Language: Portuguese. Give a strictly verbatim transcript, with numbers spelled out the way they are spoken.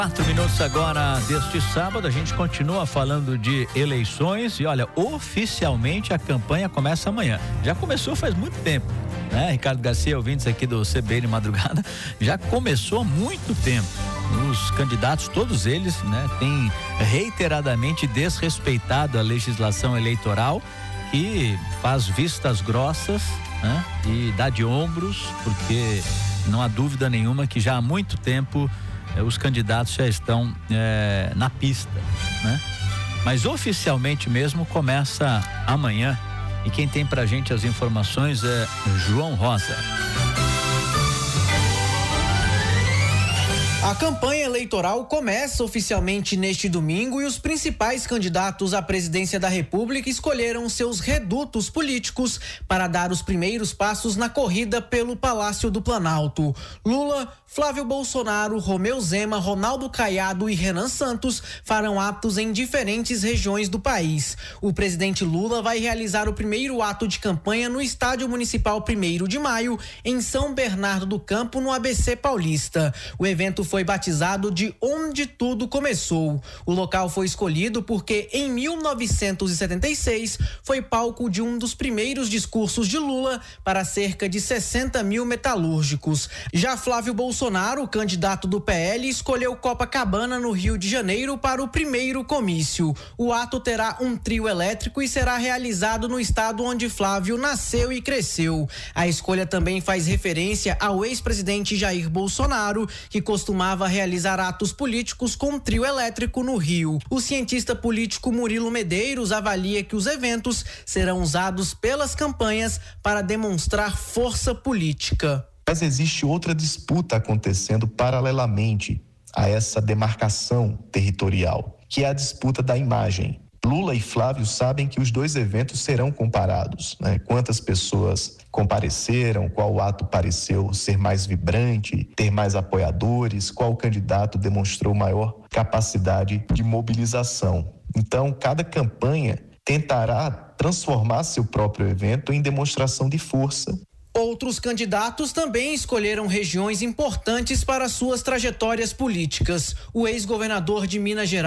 Quatro minutos agora deste sábado, a gente continua falando de eleições e olha, oficialmente a campanha começa amanhã. Já começou faz muito tempo, né? Ricardo Garcia, ouvintes aqui do C B N Madrugada, já começou há muito tempo. Os candidatos, todos eles, né, têm reiteradamente desrespeitado a legislação eleitoral e faz vistas grossas, né? E dá de ombros, porque não há dúvida nenhuma que já há muito tempo os candidatos já estão é, na pista, né? Mas oficialmente mesmo começa amanhã e quem tem pra gente as informações é João Rosa. A campanha eleitoral começa oficialmente neste domingo e os principais candidatos à presidência da República escolheram seus redutos políticos para dar os primeiros passos na corrida pelo Palácio do Planalto. Lula, Flávio Bolsonaro, Romeu Zema, Ronaldo Caiado e Renan Santos farão atos em diferentes regiões do país. O presidente Lula vai realizar o primeiro ato de campanha no Estádio Municipal primeiro de maio, em São Bernardo do Campo, no A B C Paulista. O evento foi batizado de Onde Tudo Começou. O local foi escolhido porque em mil novecentos e setenta e seis foi palco de um dos primeiros discursos de Lula para cerca de sessenta mil metalúrgicos. Já Flávio Bolsonaro, candidato do P L, escolheu Copacabana, no Rio de Janeiro, para o primeiro comício. O ato terá um trio elétrico e será realizado no estado onde Flávio nasceu e cresceu. A escolha também faz referência ao ex-presidente Jair Bolsonaro, que costumava realizar atos políticos com trio elétrico no Rio. O cientista político Murilo Medeiros avalia que os eventos serão usados pelas campanhas para demonstrar força política. Mas existe outra disputa acontecendo paralelamente a essa demarcação territorial, que é a disputa da imagem. Lula e Flávio sabem que os dois eventos serão comparados, né? Quantas pessoas compareceram, qual ato pareceu ser mais vibrante, ter mais apoiadores, qual candidato demonstrou maior capacidade de mobilização. Então, cada campanha tentará transformar seu próprio evento em demonstração de força. Outros candidatos também escolheram regiões importantes para suas trajetórias políticas. O ex-governador de Minas Gerais,